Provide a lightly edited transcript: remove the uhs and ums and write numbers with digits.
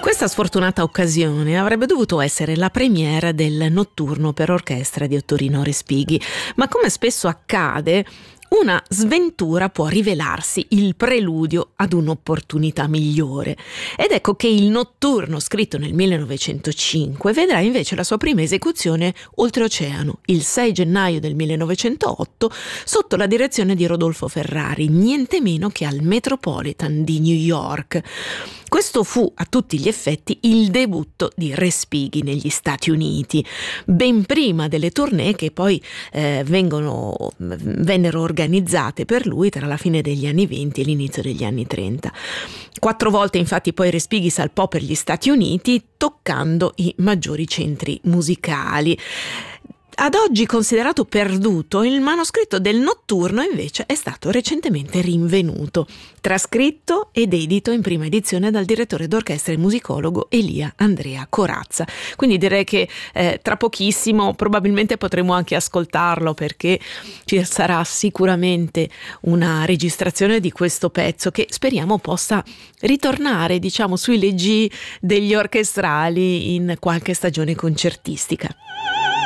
Questa sfortunata occasione avrebbe dovuto essere la premiera del notturno per orchestra di Ottorino Respighi, ma come spesso accade, una sventura può rivelarsi il preludio ad un'opportunità migliore. Ed ecco che il notturno, scritto nel 1905, vedrà invece la sua prima esecuzione oltreoceano, il 6 gennaio del 1908, sotto la direzione di Rodolfo Ferrari, niente meno che al Metropolitan di New York. Questo fu a tutti gli effetti il debutto di Respighi negli Stati Uniti, ben prima delle tournée che poi vennero organizzate per lui tra la fine degli anni 20 e l'inizio degli anni 30. 4 volte infatti poi Respighi salpò per gli Stati Uniti, toccando i maggiori centri musicali. Ad oggi considerato perduto, il manoscritto del notturno invece è stato recentemente rinvenuto, trascritto ed edito in prima edizione dal direttore d'orchestra e musicologo Elia Andrea Corazza. Quindi direi che tra pochissimo probabilmente potremo anche ascoltarlo, perché ci sarà sicuramente una registrazione di questo pezzo che speriamo possa ritornare, diciamo, sui leggi degli orchestrali in qualche stagione concertistica.